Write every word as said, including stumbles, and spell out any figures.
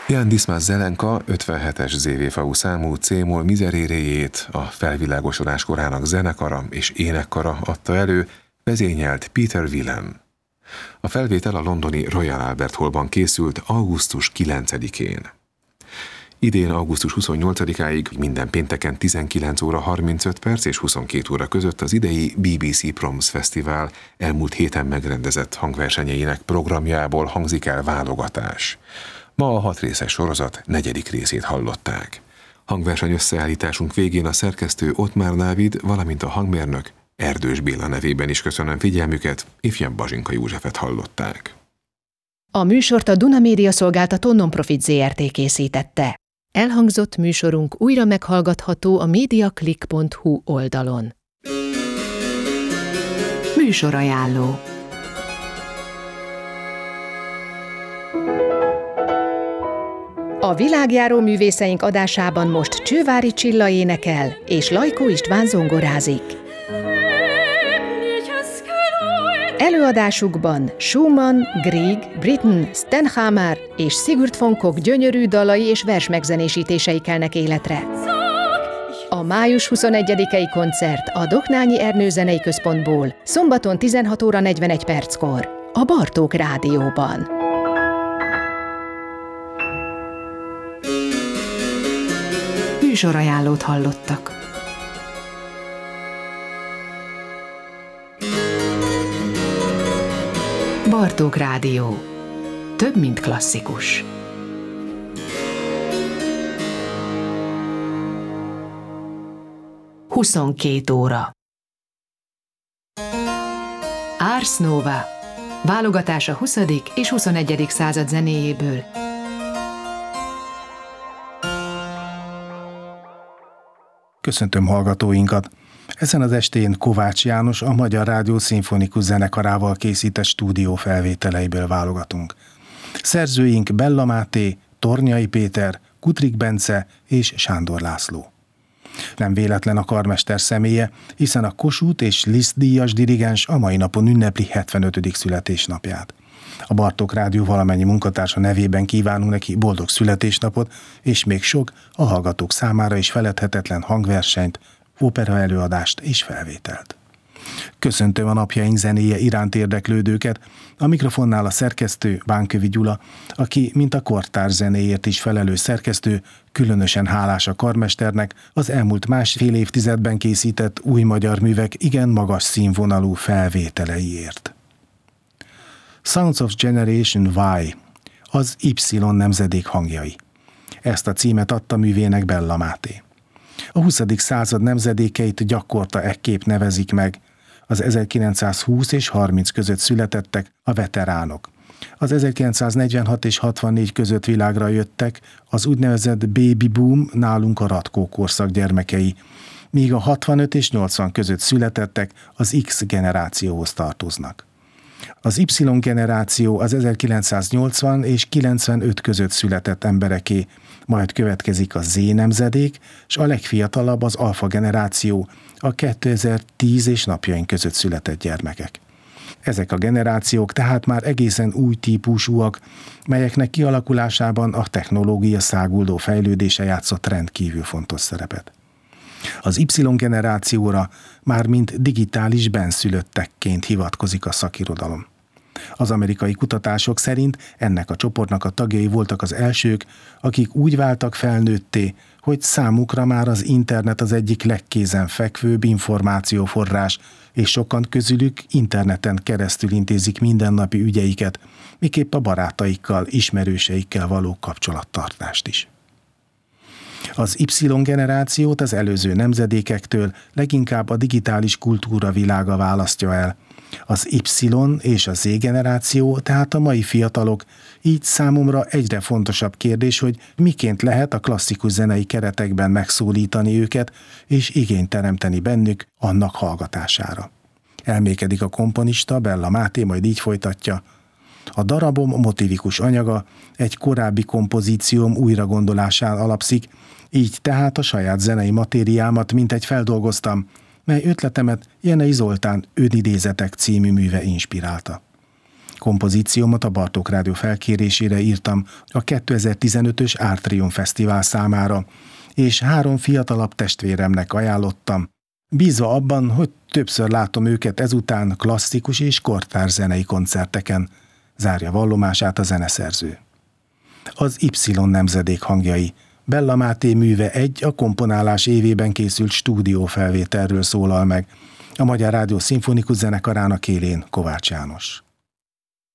Jan Dismas Zelenka ötvenhetes zé vé ef u számú C-moll mizeréréjét a felvilágosodás korának zenekara és énekkara adta elő, vezényelt Peter Willem. A felvétel a londoni Royal Albert Hallban készült augusztus kilencedikén. Idén augusztus huszonnyolcadikáig minden pénteken tizenkilenc óra harmincöt perc és huszonkét óra között az idei bé bé cé Proms Fesztivál elmúlt héten megrendezett hangversenyeinek programjából hangzik el válogatás. Ma a hat részes sorozat negyedik részét hallották. Hangverseny összeállításunk végén a szerkesztő Ottmár Dávid, valamint a hangmérnök Erdős Béla nevében is köszönöm figyelmüket, ifjabb Bazsinka Józsefet hallották. A műsort a Duna Média Szolgáltató Non-Profit zé er té készítette. Elhangzott műsorunk újra meghallgatható a mediaclick pont hu oldalon. Műsorajánló. A világjáró művészeink adásában most Csővári Csilla énekel, és Lajkó István zongorázik. Előadásukban Schumann, Grieg, Britten, Stenhamer és Sigurd von Koch gyönyörű dalai és versmegzenésítései kelnek életre. A május huszonegyedikei koncert a Doknányi Ernő Zenei Központból szombaton tizenhat óra negyvenegy perckor a Bartók Rádióban. Műsorajánlót hallottak. Bartók Rádió. Több, mint klasszikus. huszonkét óra. Ars Nova. Válogatás a huszadik és huszonegyedik század zenéjéből. Köszöntöm hallgatóinkat! Ezen az estén Kovács János a Magyar Rádió Szimfonikus Zenekarával készített stúdió felvételeiből válogatunk. Szerzőink Bella Máté, Tornyai Péter, Kutrik Bence és Sándor László. Nem véletlen a karmester személye, hiszen a Kossuth és Liszt díjas dirigens a mai napon ünnepli hetvenötödik születésnapját. A Bartók Rádió valamennyi munkatársa nevében kívánunk neki boldog születésnapot, és még sok, a hallgatók számára is feledhetetlen hangversenyt, opera előadást és felvételt. Köszöntöm a napjaink zenéje iránt érdeklődőket, a mikrofonnál a szerkesztő Bánkövi Gyula, aki, mint a kortárs zenéért is felelős szerkesztő, különösen hálás a karmesternek az elmúlt másfél évtizedben készített új magyar művek igen magas színvonalú felvételeiért. Sounds of Generation Y, az Y nemzedék hangjai. Ezt a címet adta művének Bella Máté. A huszadik század nemzedékeit gyakorta ekképp nevezik meg. Az ezerkilencszázhúsz és harminc között születettek a veteránok. Az ezerkilencszáznegyvenhat és hatvannégy között világra jöttek az úgynevezett baby boom, nálunk a Ratkó korszak gyermekei, míg a hatvanöt és nyolcvan között születettek az X generációhoz tartoznak. Az Y generáció az ezerkilencszáznyolcvan és kilencvenöt között született embereké, majd következik a Z nemzedék, és a legfiatalabb az alfa generáció, a kétezer-tíz és napjaink között született gyermekek. Ezek a generációk tehát már egészen új típusúak, melyeknek kialakulásában a technológia száguldó fejlődése játszott rendkívül fontos szerepet. Az Y generációra már mint digitális benszülöttekként hivatkozik a szakirodalom. Az amerikai kutatások szerint ennek a csoportnak a tagjai voltak az elsők, akik úgy váltak felnőtté, hogy számukra már az internet az egyik legkézenfekvőbb információforrás, és sokan közülük interneten keresztül intézik mindennapi ügyeiket, miképp a barátaikkal, ismerőseikkel való kapcsolattartást is. Az Y generációt az előző nemzedékektől leginkább a digitális kultúra világa választja el. Az Y és a Z generáció, tehát a mai fiatalok, így számomra egyre fontosabb kérdés, hogy miként lehet a klasszikus zenei keretekben megszólítani őket, és igényt teremteni bennük annak hallgatására. Elmékedik a komponista, Bella Máté, majd így folytatja. A darabom motivikus anyaga egy korábbi kompozícióm újragondolásán alapszik, így tehát a saját zenei matériámat mintegy feldolgoztam, mely ötletemet Jenei Zoltán Önidézetek című műve inspirálta. Kompozíciómat a Bartók Rádió felkérésére írtam a kétezer-tizenötös Art Triumph Fesztivál számára, és három fiatalabb testvéremnek ajánlottam, bízva abban, hogy többször látom őket ezután klasszikus és kortárs zenei koncerteken, zárja vallomását a zeneszerző. Az Y nemzedék hangjai, Bella Máté műve egy a komponálás évében készült stúdiófelvételről szólal meg, a Magyar Rádió Szimfonikus Zenekarának élén Kovács János.